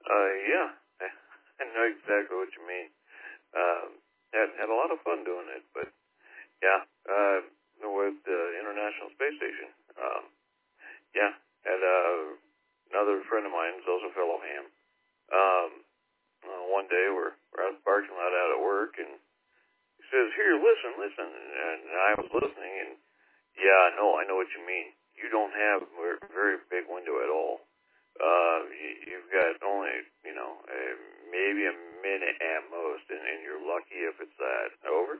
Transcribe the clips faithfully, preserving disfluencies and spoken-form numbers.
Uh, yeah, I know exactly what you mean. Um, had had a lot of fun doing it, but yeah, uh, with the International Space Station. Um, yeah, and uh, another friend of mine is also a fellow ham. Um, uh, one day we're we're out in the parking lot out at work, and he says, "Here, listen, listen," and I was listening, and yeah, no, I know what you mean. You don't have a very big window at all. Uh, you, you've got only, you know, uh, maybe a minute at most, and, and you're lucky if it's that. Over?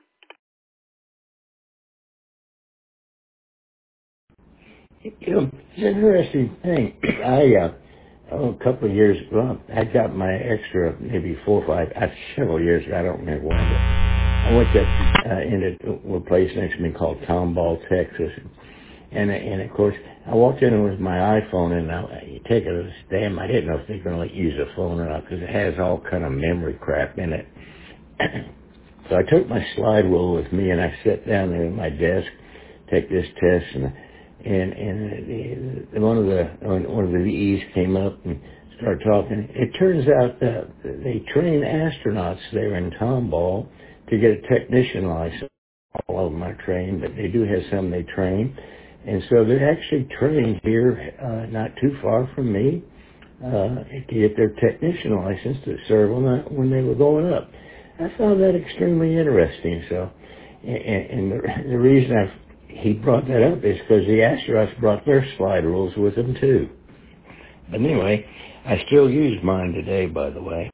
You know, it's an interesting thing. I, uh, oh, a couple of years ago, I got my extra, maybe four or five, uh, several years ago, I don't remember when, but I went to, uh, into a place next to me called Tomball, Texas. And, and of course, I walked in with my iPhone, and I, you take it as damn, I didn't know if they're going to let you use a phone or not, because it has all kind of memory crap in it. So I took my slide rule with me, and I sat down there at my desk, take this test, and and and the, one of the one of the V Es came up and started talking. It turns out that they train astronauts there in Tomball to get a technician license. All of them are trained, but they do have some they train, and so they're actually trained here, uh, not too far from me, uh, to get their technician license to serve on that when they were going up. I found that extremely interesting. So, and, and the, the reason I he brought that up is because the astronauts brought their slide rules with them too. But anyway, I still use mine today, by the way.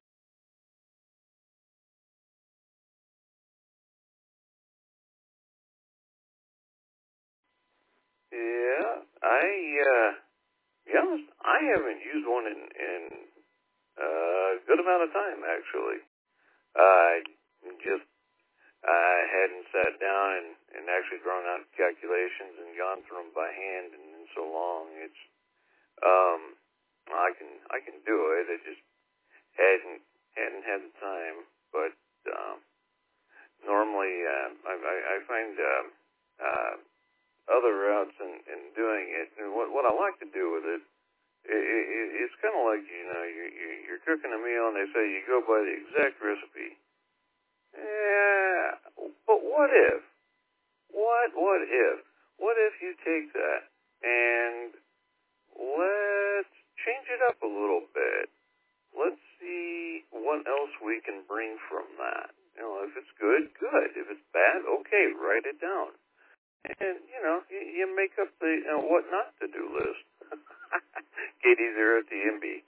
Yeah, I, uh, be honest, I haven't used one in, in uh, a good amount of time, actually. I just, I hadn't sat down and, and actually drawn out calculations and gone through them by hand in, in so long. It's, um, I can, I can do it. I just hadn't, hadn't had the time, but, um, normally, uh, I, I, I find, um, uh, other routes in, in doing it. And what, what I like to do with it, it, it it's kind of like, you know, you, you, you're cooking a meal and they say you go by the exact recipe. Yeah, but what if? What, what if? What if you take that and let's change it up a little bit? Let's see what else we can bring from that. You know, if it's good, good. If it's bad, okay, write it down. And, you know, you, you make up the you know, what not to do list. Katie Zero T M B.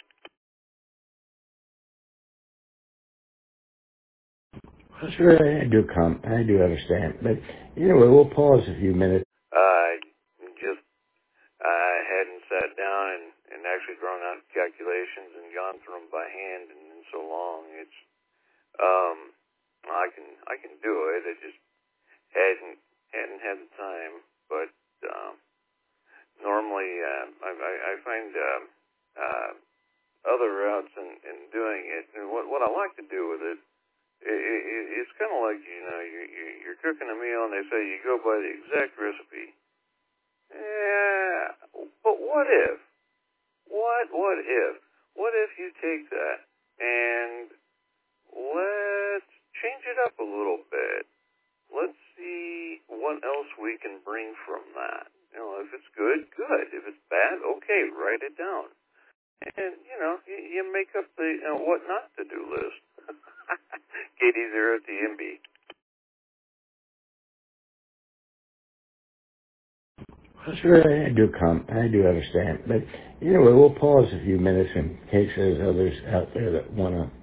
Sure, I do come, I do understand. But anyway, we'll pause a few minutes. I just I hadn't sat down and, and actually drawn out calculations and gone through them by hand in, in so long. It's um I can I can do it. I just hadn't hadn't had the time. But um, normally uh, I, I I find um, uh, other routes in, in doing it. And what what I like to do with it, it, it it's kind of like, you know, you, you you're cooking a meal and they say you go by the exact recipe. Yeah, but what if? What what if? What if you take that and let's change it up a little bit? Let's see what else we can bring from that. You know, if it's good, good. If it's bad, okay, write it down. And, you know, you, you make up the you know, what not to do list. Katie Zero T M B. Sure, I do come, I do understand. But anyway, we'll pause a few minutes in case there's others out there that want to